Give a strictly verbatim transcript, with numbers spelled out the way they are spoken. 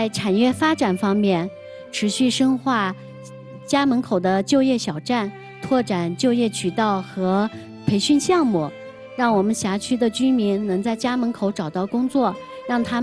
在产业发展方面，持续深化家门口的就业小站，拓展就业渠道和培训项目，让我们辖区的居民能在家门口找到工作，让他们